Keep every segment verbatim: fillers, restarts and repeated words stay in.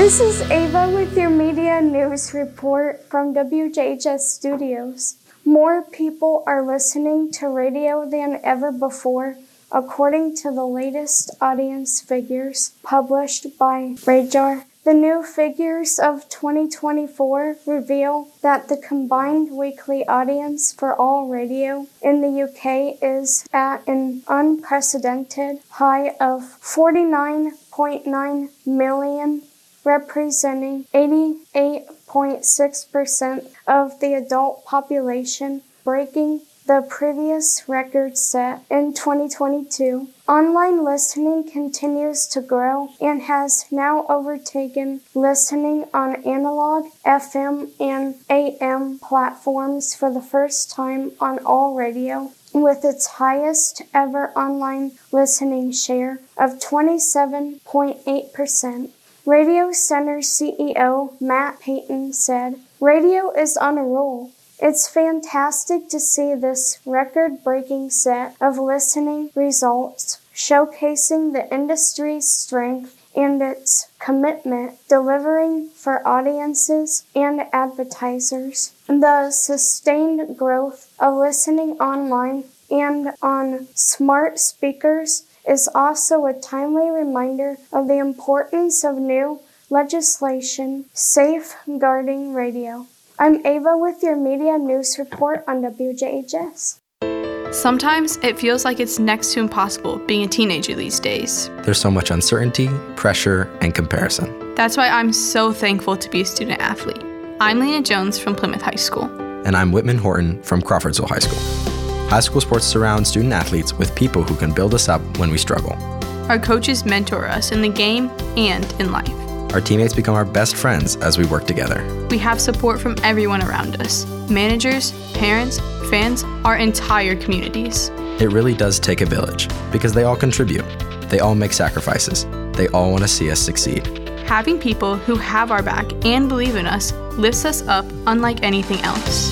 This is Ava with your media news report from W J H S Studios. More people are listening to radio than ever before, according to the latest audience figures published by Radar. The new figures of twenty twenty-four reveal that the combined weekly audience for all radio in the U K is at an unprecedented high of forty-nine point nine million, representing eighty-eight point six percent of the adult population, breaking the previous record set in twenty twenty-two. Online listening continues to grow and has now overtaken listening on analog, F M, and A M platforms for the first time on all radio, with its highest ever online listening share of twenty-seven point eight percent. Radio Center C E O Matt Payton said, "Radio is on a roll. It's fantastic to see this record-breaking set of listening results, showcasing the industry's strength and its commitment delivering for audiences and advertisers. The sustained growth of listening online and on smart speakers is also a timely reminder of the importance of new legislation safeguarding radio." I'm Ava with your media news report on W J H S. Sometimes it feels like it's next to impossible being a teenager these days. There's so much uncertainty, pressure, and comparison. That's why I'm so thankful to be a student athlete. I'm Lena Jones from Plymouth High School. And I'm Whitman Horton from Crawfordsville High School. High school sports surround student athletes with people who can build us up when we struggle. Our coaches mentor us in the game and in life. Our teammates become our best friends as we work together. We have support from everyone around us. Managers, parents, fans, our entire communities. It really does take a village because they all contribute. They all make sacrifices. They all want to see us succeed. Having people who have our back and believe in us lifts us up unlike anything else.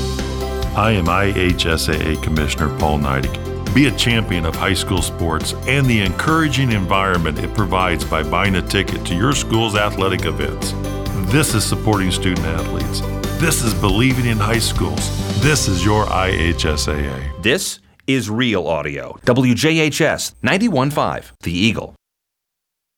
I am I H S A A Commissioner Paul Neidig. Be a champion of high school sports and the encouraging environment it provides by buying a ticket to your school's athletic events. This is supporting student athletes. This is believing in high schools. This is your I H S A A. This is Real Audio. W J H S ninety-one point five, The Eagle.